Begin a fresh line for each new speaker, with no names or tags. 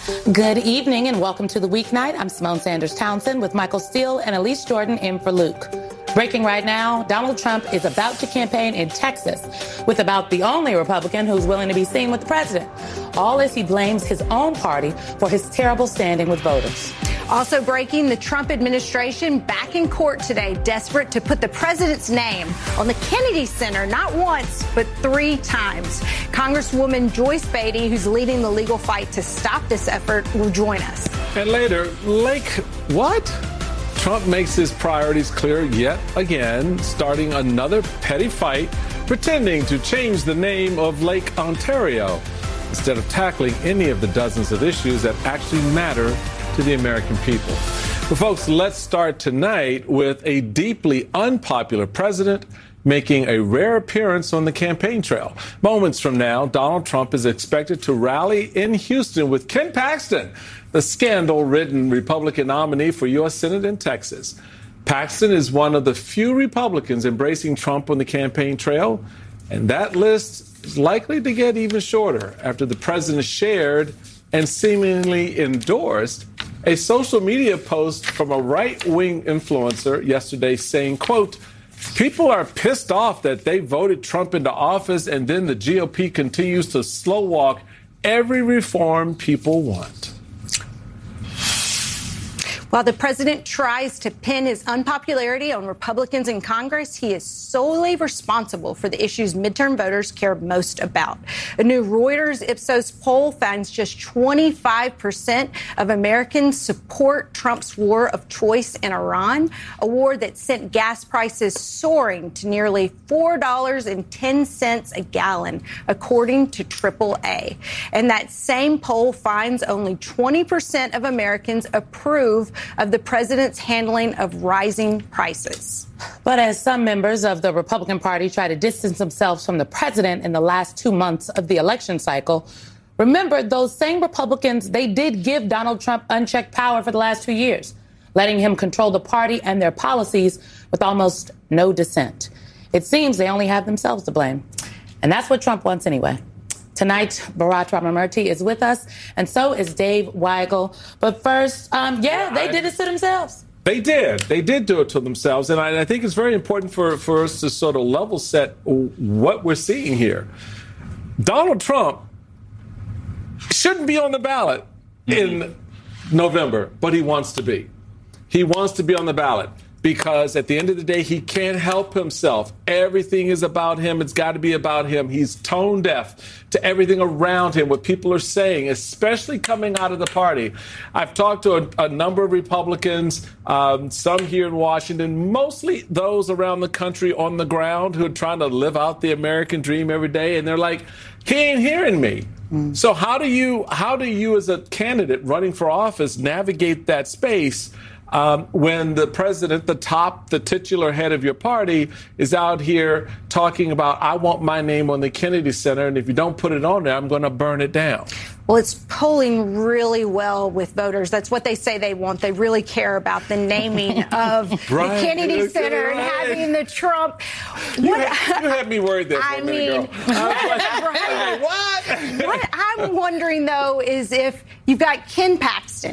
Good evening and welcome to the weeknight. I'm Simone Sanders Townsend with Michael Steele and Elise Jordan in for Luke. Breaking right now, Donald Trump is about to campaign in Texas with about the only Republican who's willing to be seen with the president. All as he blames his own party for his terrible standing with voters.
Also breaking, the Trump administration back in court today, desperate to put the president's name on the Kennedy Center, not once, but 3 times. Congresswoman Joyce Beatty, who's leading the legal fight to stop this effort, will join us.
And later, what? Trump makes his priorities clear yet again, starting another petty fight, pretending to change the name of Lake Ontario, instead of tackling any of the dozens of issues that actually matter to the American people. But folks, let's start tonight with a deeply unpopular president making a rare appearance on the campaign trail. Moments from now, Donald Trump is expected to rally in Houston with Ken Paxton, the scandal-ridden Republican nominee for U.S. Senate in Texas. Paxton is one of the few Republicans embracing Trump on the campaign trail, and that list is likely to get even shorter after the president shared and seemingly endorsed a social media post from a right-wing influencer yesterday saying, quote, "People are pissed off that they voted Trump into office and then the GOP continues to slow walk every reform people want."
While the president tries to pin his unpopularity on Republicans in Congress, he is solely responsible for the issues midterm voters care most about. A new Reuters Ipsos poll finds just 25% of Americans support Trump's war of choice in Iran, a war that sent gas prices soaring to nearly $4.10 a gallon, according to AAA. And that same poll finds only 20% of Americans approve of the president's handling of rising prices.
But as some members of the Republican Party try to distance themselves from the president in the last 2 months of the election cycle, remember those same Republicans, they did give Donald Trump unchecked power for the last 2 years, letting him control the party and their policies with almost no dissent. It seems they only have themselves to blame. And that's what Trump wants anyway. Tonight, Bharat Ramamurthy is with us, and so is Dave Weigel. But first, they did it to themselves.
They did. They did do it to themselves. And I think it's very important for us to sort of level set what we're seeing here. Donald Trump shouldn't be on the ballot in November, but he wants to be. He wants to be on the ballot. Because at the end of the day, he can't help himself. Everything is about him. It's got to be about him. He's tone deaf to everything around him, what people are saying, especially coming out of the party. I've talked to a number of Republicans, some here in Washington, mostly those around the country on the ground who are trying to live out the American dream every day. And they're like, he ain't hearing me. So how do you as a candidate running for office navigate that space when the president, the titular head of your party, is out here talking about, I want my name on the Kennedy Center, and if you don't put it on there, I'm going to burn it down?
Well, it's polling really well with voters. That's what they say they want. They really care about the naming of the Kennedy Center and having the Trump.
You had me worried there for a minute, girl.
What I'm wondering, though, is if you've got Ken Paxton,